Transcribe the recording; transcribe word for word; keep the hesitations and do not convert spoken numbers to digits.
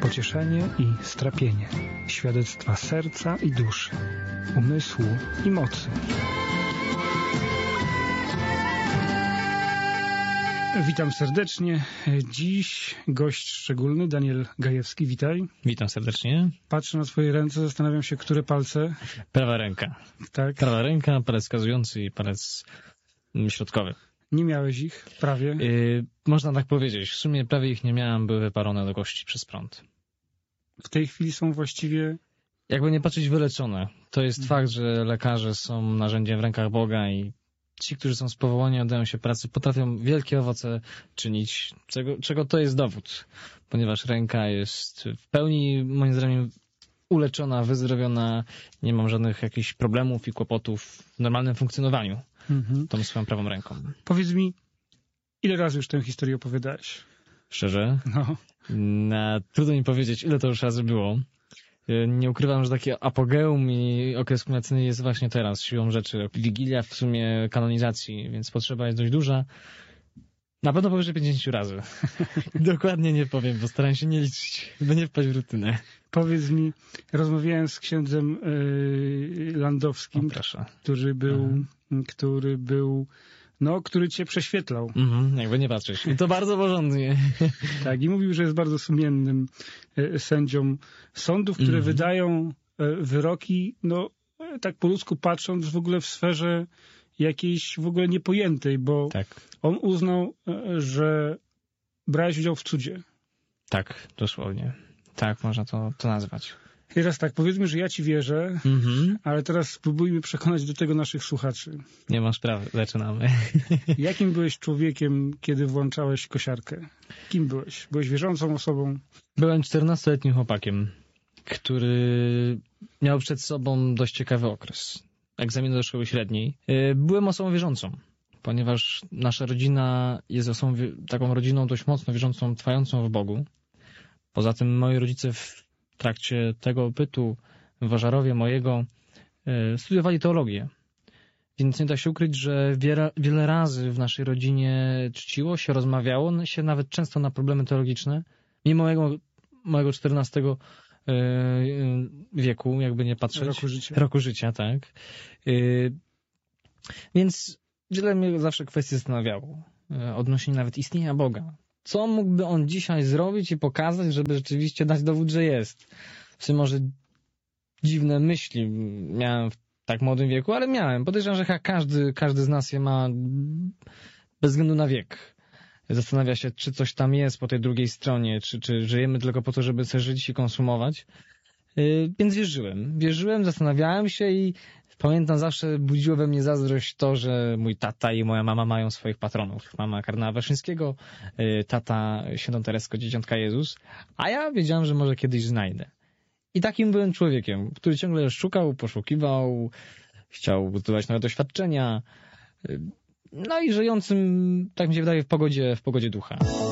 pocieszenie i strapienie, świadectwa serca i duszy, umysłu i mocy. Witam serdecznie. Dziś gość szczególny, Daniel Gajewski. Witaj. Witam serdecznie. Patrzę na swoje ręce, zastanawiam się, które palce. Prawa ręka. Tak. Prawa ręka, palec wskazujący i palec środkowy. Nie miałeś ich prawie? Yy, można tak powiedzieć. W sumie prawie ich nie miałem, były wyparone do kości przez prąd. W tej chwili są właściwie... Jakby nie patrzeć, wyleczone. To jest hmm. fakt, że lekarze są narzędziem w rękach Boga i ci, którzy są z powołania, oddają się pracy, potrafią wielkie owoce czynić, czego, czego to jest dowód. Ponieważ ręka jest w pełni, moim zdaniem, uleczona, wyzdrowiona, nie mam żadnych jakichś problemów i kłopotów w normalnym funkcjonowaniu mhm. tą swoją prawą ręką. Powiedz mi, ile razy już tę historię opowiadałeś? Szczerze? No. Na, trudno mi powiedzieć, ile to już razy było. Nie ukrywam, że takie apogeum i okres kulminacyjny jest właśnie teraz, siłą rzeczy. Wigilia w sumie kanonizacji, więc potrzeba jest dość duża. Na pewno powyżej pięćdziesiąt razy. Dokładnie nie powiem, bo staram się nie liczyć, by nie wpaść w rutynę. Powiedz mi, rozmawiałem z księdzem yy, Landowskim, o, który był, mhm. który był, no, który cię prześwietlał. Mhm, jakby nie patrzeć. I to bardzo porządnie. Tak, i mówił, że jest bardzo sumiennym yy, sędzią sądów, które mhm. wydają yy, wyroki, no, yy, tak po ludzku patrząc, w ogóle w sferze jakiejś w ogóle niepojętej, bo tak. on uznał, że brałeś udział w cudzie. Tak, dosłownie. Tak, można to, to nazwać. I teraz tak, powiedzmy, że ja ci wierzę, mm-hmm. ale teraz spróbujmy przekonać do tego naszych słuchaczy. Nie ma sprawy, zaczynamy. Jakim byłeś człowiekiem, kiedy włączałeś kosiarkę? Kim byłeś? Byłeś wierzącą osobą? Byłem czternastoletnim chłopakiem, który miał przed sobą dość ciekawy okres. Egzamin do szkoły średniej. Byłem osobą wierzącą, ponieważ nasza rodzina jest osobą, taką rodziną dość mocno wierzącą, trwającą w Bogu. Poza tym moi rodzice w trakcie tego bytu w Ważarowie mojego studiowali teologię. Więc nie da się ukryć, że wiele, wiele razy w naszej rodzinie czciło się, rozmawiało się nawet często na problemy teologiczne. Mimo mojego, mojego czternastego wieku, jakby nie patrzeć. Roku życia. Roku życia, tak. Yy, więc wiele mnie zawsze kwestii zastanawiało yy, odnośnie nawet istnienia Boga. Co mógłby On dzisiaj zrobić i pokazać, żeby rzeczywiście dać dowód, że jest? Czy może dziwne myśli miałem w tak młodym wieku, ale miałem. Podejrzewam, że każdy, każdy z nas je ma bez względu na wiek. Zastanawia się, czy coś tam jest po tej drugiej stronie, czy, czy żyjemy tylko po to, żeby sobie żyć i konsumować. Yy, więc wierzyłem. Wierzyłem, zastanawiałem się i pamiętam, zawsze budziło we mnie zazdrość to, że mój tata i moja mama mają swoich patronów. Mama kardynała Wyszyńskiego, yy, tata świętą Tereskę, dzieciątka Jezus, a ja wiedziałem, że może kiedyś znajdę. I takim byłem człowiekiem, który ciągle szukał, poszukiwał, chciał budować nowe doświadczenia. Yy, No i żyjącym, tak mi się wydaje, w pogodzie, w pogodzie ducha.